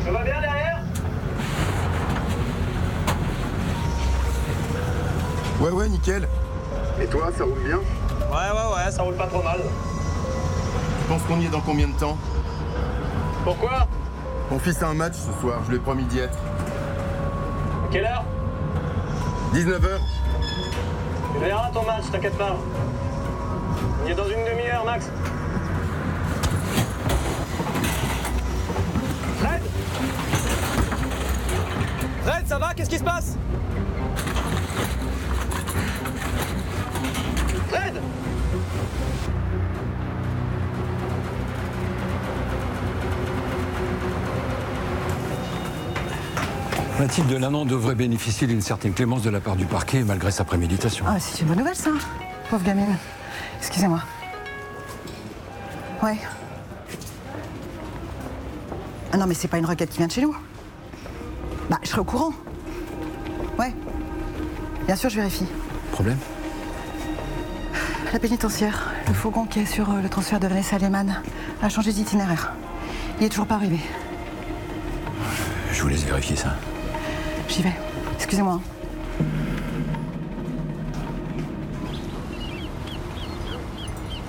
Ça va bien derrière? Ouais, nickel. Et toi, ça roule bien? Ouais, ça roule pas trop mal. Tu penses qu'on y est dans combien de temps? Pourquoi? Mon fils a un match ce soir, je lui ai promis d'y être. À quelle heure? 19h. Tu verras ton match, t'inquiète pas. On y est dans une demi-heure, Max. Fred? Fred, ça va? Qu'est-ce qui se passe? Fred? Mathilde Lannon devrait bénéficier d'une certaine clémence de la part du parquet, malgré sa préméditation. Ah, c'est une bonne nouvelle, ça. Pauvre gamine. Excusez-moi. Ouais. Ah non, mais c'est pas une requête qui vient de chez nous. Bah, je serai au courant. Ouais. Bien sûr, je vérifie. Problème? La pénitentiaire, le fourgon qui assure le transfert de Vanessa Lehmann a changé d'itinéraire. Il est toujours pas arrivé. Je vous laisse vérifier ça. J'y vais. Excusez-moi. Hein.